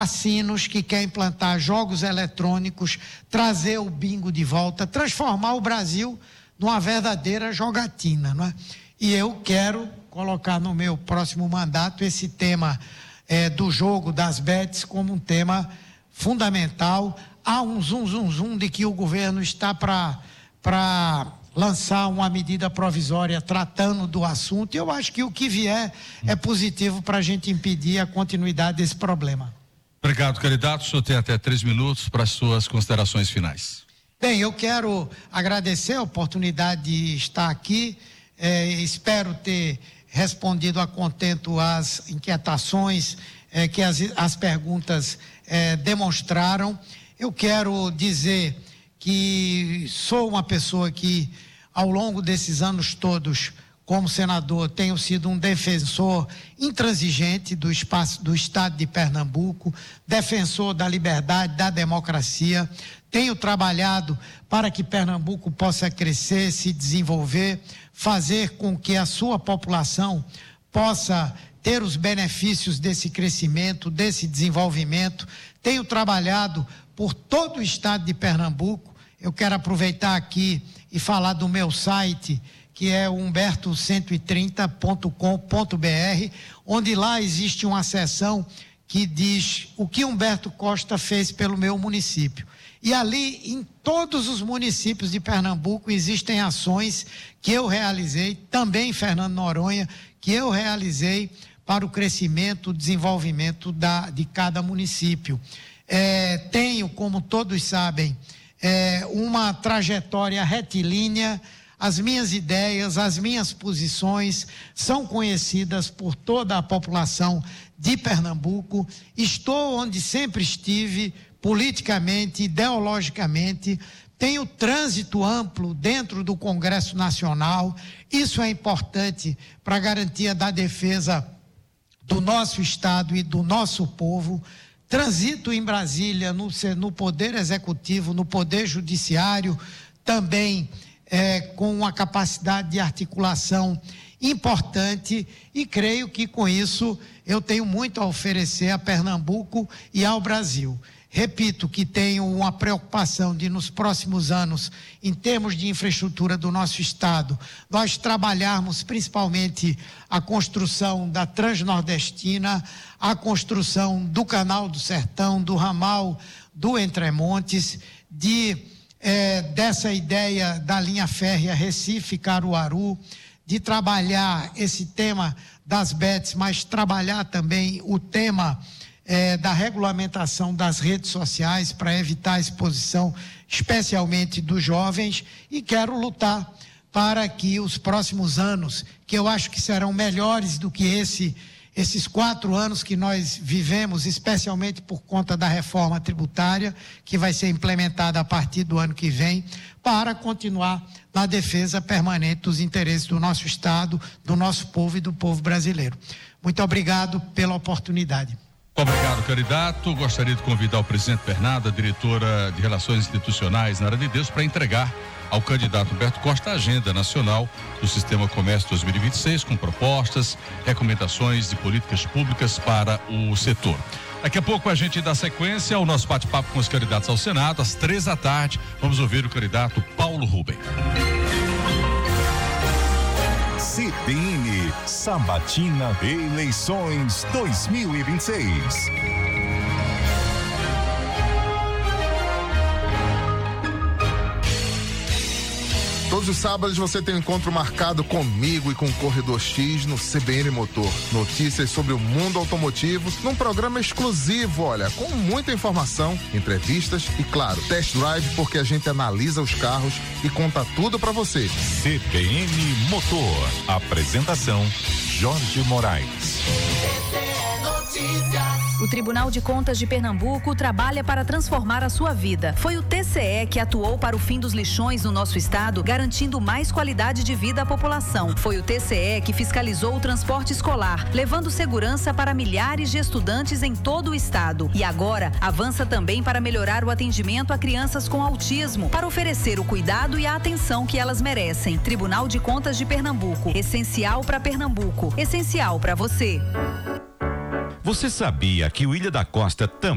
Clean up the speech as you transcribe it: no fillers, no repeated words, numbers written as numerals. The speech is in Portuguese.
cassinos, que quer implantar jogos eletrônicos, trazer o bingo de volta, transformar o Brasil numa verdadeira jogatina, não é? E eu quero colocar no meu próximo mandato esse tema do jogo das bets como um tema fundamental. Há um zum de que o governo está para lançar uma medida provisória tratando do assunto, e eu acho que o que vier é positivo para a gente impedir a continuidade desse problema. Obrigado, candidato. O senhor tem até 3 minutos para as suas considerações finais. Bem, eu quero agradecer a oportunidade de estar aqui, espero ter respondido a contento às inquietações que as perguntas demonstraram. Eu quero dizer que sou uma pessoa que, ao longo desses anos todos, como senador, tenho sido um defensor intransigente do espaço do Estado de Pernambuco, defensor da liberdade, da democracia. Tenho trabalhado para que Pernambuco possa crescer, se desenvolver, fazer com que a sua população possa ter os benefícios desse crescimento, desse desenvolvimento. Tenho trabalhado por todo o Estado de Pernambuco. Eu quero aproveitar aqui e falar do meu site, que é humberto130.com.br, onde lá existe uma seção que diz o que Humberto Costa fez pelo meu município. E ali, em todos os municípios de Pernambuco, existem ações que eu realizei, também em Fernando Noronha, que eu realizei para o crescimento, o desenvolvimento de cada município. Tenho, como todos sabem, uma trajetória retilínea. As minhas ideias, as minhas posições são conhecidas por toda a população de Pernambuco. Estou onde sempre estive, politicamente, ideologicamente. Tenho trânsito amplo dentro do Congresso Nacional. Isso é importante para a garantia da defesa do nosso Estado e do nosso povo. Transito em Brasília, no Poder Executivo, no Poder Judiciário, também com uma capacidade de articulação importante, e creio que com isso eu tenho muito a oferecer a Pernambuco e ao Brasil. Repito que tenho uma preocupação de, nos próximos anos, em termos de infraestrutura do nosso Estado, nós trabalharmos principalmente a construção da Transnordestina, a construção do Canal do Sertão, do ramal do Entremontes, dessa ideia da linha férrea Recife-Caruaru, de trabalhar esse tema das bets, mas trabalhar também o tema da regulamentação das redes sociais para evitar a exposição, especialmente dos jovens, e quero lutar para que os próximos anos, que eu acho que serão melhores do que esses 4 anos que nós vivemos, especialmente por conta da reforma tributária, que vai ser implementada a partir do ano que vem, para continuar na defesa permanente dos interesses do nosso Estado, do nosso povo e do povo brasileiro. Muito obrigado pela oportunidade. Obrigado, candidato. Gostaria de convidar o presidente Bernardo, a diretora de Relações Institucionais na área de Deus, para entregar ao candidato Humberto Costa a agenda nacional do Sistema Comércio 2026, com propostas, recomendações de políticas públicas para o setor. Daqui a pouco a gente dá sequência ao nosso bate-papo com os candidatos ao Senado, às 15h. Vamos ouvir o candidato Paulo Rubem. CBN, Sabatina Eleições 2026. Todos os sábados você tem um encontro marcado comigo e com o Corredor X no CBN Motor. Notícias sobre o mundo automotivo num programa exclusivo, olha, com muita informação, entrevistas e, claro, test drive, porque a gente analisa os carros e conta tudo pra você. CBN Motor. Apresentação: Jorge Moraes. O Tribunal de Contas de Pernambuco trabalha para transformar a sua vida. Foi o TCE que atuou para o fim dos lixões no nosso estado, garantindo mais qualidade de vida à população. Foi o TCE que fiscalizou o transporte escolar, levando segurança para milhares de estudantes em todo o estado. E agora, avança também para melhorar o atendimento a crianças com autismo, para oferecer o cuidado e a atenção que elas merecem. Tribunal de Contas de Pernambuco. Essencial para Pernambuco. Essencial para você. Você sabia que o Ilha da Costa também